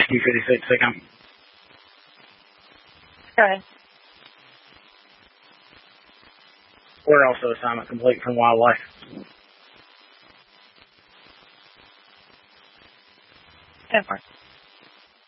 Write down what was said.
SQ-56 second. Go ahead. We're also assignment complete from Wildlife. Go for it.